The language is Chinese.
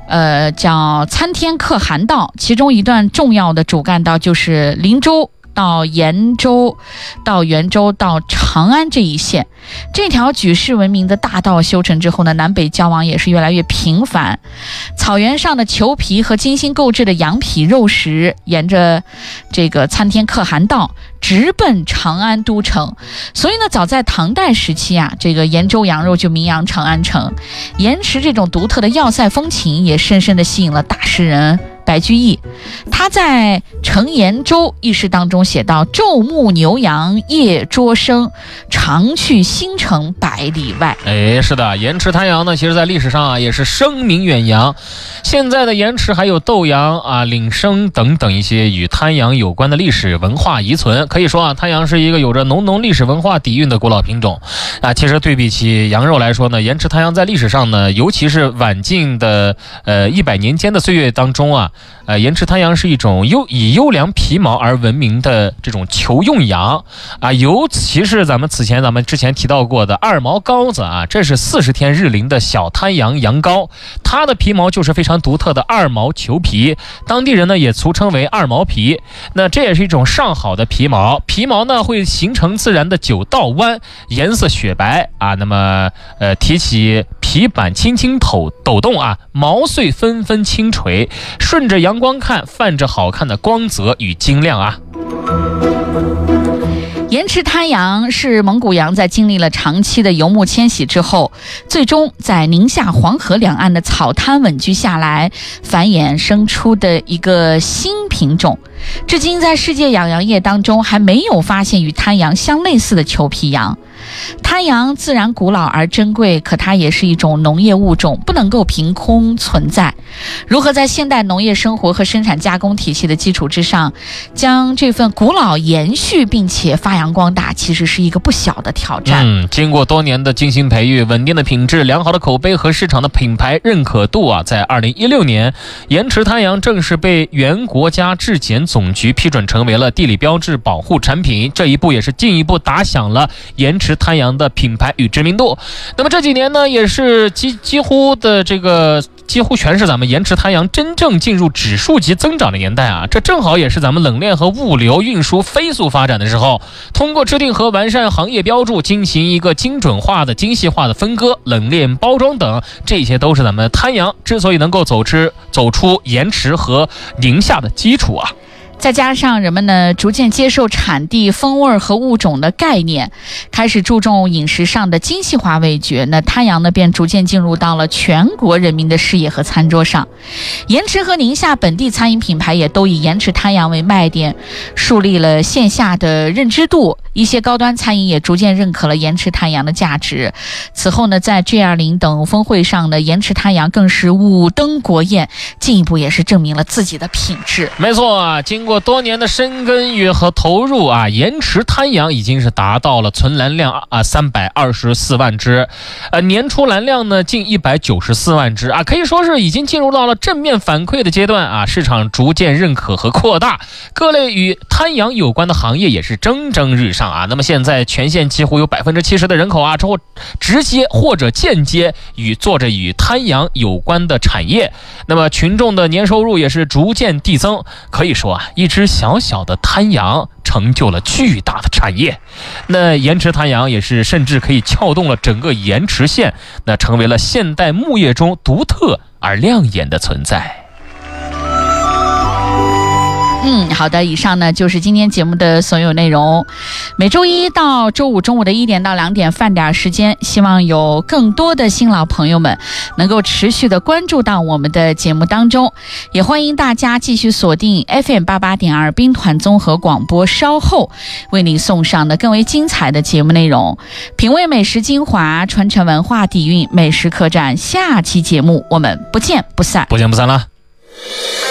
叫参天可汗道，其中一段重要的主干道就是灵州到延州到元州到长安这一线。这条举世闻名的大道修成之后呢，南北交往也是越来越频繁。草原上的裘皮和精心购置的羊皮肉食，沿着这个参天可汗道直奔长安都城。所以呢，早在唐代时期啊，这个延州羊肉就名扬长安城。延池这种独特的要塞风情，也深深地吸引了大诗人白居易。他在《乘延州》一诗当中写道：昼牧牛羊夜捉生，常去新城百里外。 是的，盐池滩羊呢，其实在历史上啊也是声名远扬。现在的盐池还有斗羊啊、岭生等等一些与滩羊有关的历史文化遗存。可以说啊，滩羊是一个有着浓浓历史文化底蕴的古老品种啊。其实对比起羊肉来说呢，盐池滩羊在历史上呢，尤其是晚近的100年间的岁月当中啊，盐池滩羊是一种以优良皮毛而闻名的这种求用羊啊，尤其是咱们之前提到过的二毛羔子啊，这是40天日龄的小滩羊羊羔，它的皮毛就是非常独特的二毛裘皮，当地人呢也俗称为二毛皮。那这也是一种上好的皮毛，皮毛呢会形成自然的9道弯，颜色雪白啊。那么提起皮板轻轻抖动啊，毛穗纷纷轻垂，顺着阳光看，泛着好看的光泽与晶亮啊。 盐池滩羊是蒙古羊在经历了长期的游牧迁徙之后，最终在宁夏黄河两岸的草滩稳居下来，繁衍生出的一个新品种。至今在世界养羊业当中还没有发现与滩羊相类似的裘皮羊。滩羊自然古老而珍贵，可它也是一种农业物种，不能够凭空存在。如何在现代农业生活和生产加工体系的基础之上，将这份古老延续并且发扬光大，其实是一个不小的挑战。 经过多年的精心培育，稳定的品质，良好的口碑和市场的品牌认可度啊，在2016年，盐池滩羊正式被原国家质检总局批准成为了地理标志保护产品。这一步也是进一步打响了盐池滩羊的品牌与知名度。那么这几年呢，也是几乎全是咱们盐池滩羊真正进入指数级增长的年代啊！这正好也是咱们冷链和物流运输飞速发展的时候。通过制定和完善行业标注，进行一个精准化的、精细化的分割、冷链包装等，这些都是咱们滩羊之所以能够走出盐池和宁夏的基础啊。 再加上人们呢逐渐接受产地、风味和物种的概念，开始注重饮食上的精细化味觉，那滩羊呢便逐渐进入到了全国人民的视野和餐桌上。盐池和宁夏本地餐饮品牌也都以盐池滩羊为卖点，树立了线下的认知度。一些高端餐饮也逐渐认可了盐池滩羊的价值。此后呢，在 G20 等峰会上呢，盐池滩羊更是五登国宴，进一步也是证明了自己的品质。 没错啊，经过多年的深耕和投入啊，盐池滩羊已经是达到了存栏量324万只，年出栏量呢近194万只啊，可以说是已经进入到了正面反馈的阶段啊，市场逐渐认可和扩大，各类与滩羊有关的行业也是蒸蒸日上啊。那么现在全县几乎有70%的人口啊，之后直接或者间接做着与滩羊有关的产业，那么群众的年收入也是逐渐递增。可以说啊，一只小小的滩羊成就了巨大的产业。那盐池滩羊也是甚至可以撬动了整个盐池县，那成为了现代牧业中独特而亮眼的存在。 好的，以上呢就是今天节目的所有内容。每周一到周五中午的1点到2点饭点时间，希望有更多的新老朋友们能够持续的关注到我们的节目当中，也欢迎大家继续锁定 FM88.2 兵团综合广播，稍后为您送上的更为精彩的节目内容。品味美食精华，传承文化底蕴，美食客栈，下期节目我们不见不散。 不见不散了。